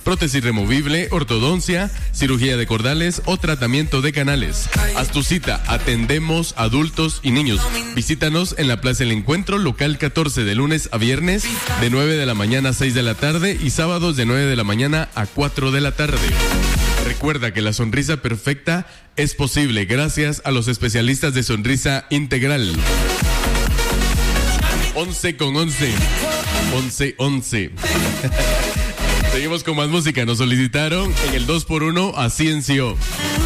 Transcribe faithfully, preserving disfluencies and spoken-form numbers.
prótesis removible, ortodoncia, cirugía de cordales o tratamiento de canales. Haz tu cita, atendemos adultos y niños. Visítanos en la Plaza del Encuentro, local catorce, de lunes a viernes, de nueve de la mañana a seis de la tarde y sábados de nueve de la mañana a cuatro de la tarde. Recuerda que la sonrisa perfecta es posible gracias a los especialistas de sonrisa integral. once con once. once once. Seguimos con más música. Nos solicitaron en el dos por uno a Ciencio.